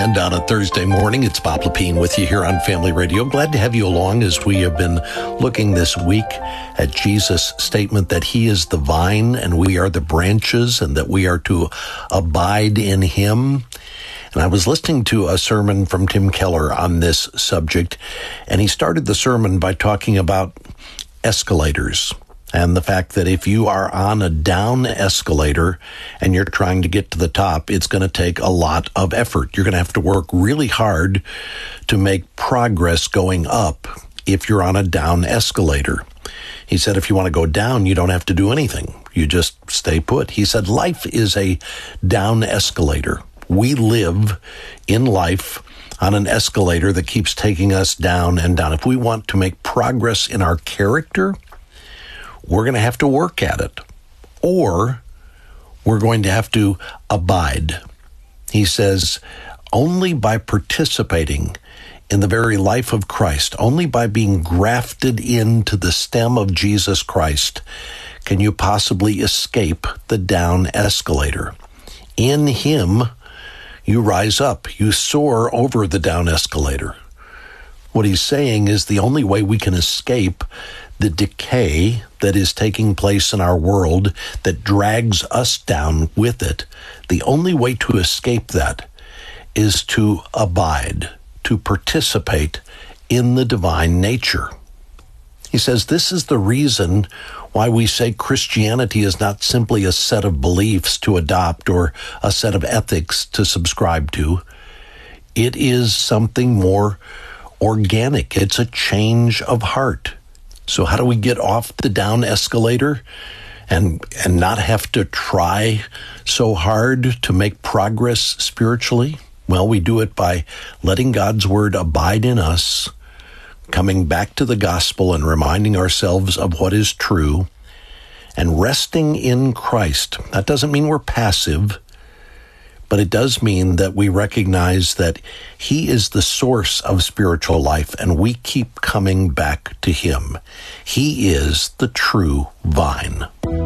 And on a Thursday morning, it's Bob Lepine with you here on Family Radio. Glad to have you along as we have been looking this week at Jesus' statement that he is the vine and we are the branches and that we are to abide in him. And I was listening to a sermon from Tim Keller on this subject, and he started the sermon by talking about escalators and the fact that if you are on a down escalator and you're trying to get to the top, it's going to take a lot of effort. You're going to have to work really hard to make progress going up if you're on a down escalator. He said if you want to go down, you don't have to do anything. You just stay put. He said life is a down escalator. We live in life on an escalator that keeps taking us down and down. If we want to make progress in our character, we're going to have to work at it, or we're going to have to abide. He says, only by participating in the very life of Christ, only by being grafted into the stem of Jesus Christ, can you possibly escape the down escalator. In him, you rise up, you soar over the down escalator. What he's saying is the only way we can escape the decay that is taking place in our world that drags us down with it, the only way to escape that is to abide, to participate in the divine nature. He says this is the reason why we say Christianity is not simply a set of beliefs to adopt or a set of ethics to subscribe to. It is something more organic. It's a change of heart. So how do we get off the down escalator and not have to try so hard to make progress spiritually? Well, we do it by letting God's word abide in us, coming back to the gospel and reminding ourselves of what is true, and resting in Christ. That doesn't mean we're passive, but it does mean that we recognize that he is the source of spiritual life, and we keep coming back to him. He is the true vine.